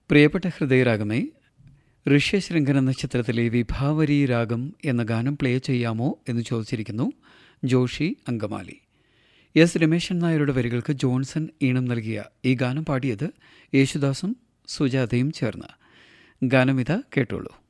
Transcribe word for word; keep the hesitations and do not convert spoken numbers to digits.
പ്രിയപ്പെട്ട ഹൃദയരാഗമേ, ഋഷ്യശൃംഖൻ എന്ന ചിത്രത്തിലെ വിഭാവരി രാഗം എന്ന ഗാനം പ്ലേ ചെയ്യാമോ എന്ന് ചോദിച്ചിരിക്കുന്നു ജോഷി അങ്കമാലി. എസ് രമേശൻ നായരുടെ വരികൾക്ക് ജോൺസൺ ഈണം നൽകിയ ഈ ഗാനം പാടിയത് യേശുദാസും സുജാതയും ചേർന്ന്. ഗാനമിത കേട്ടോളൂ.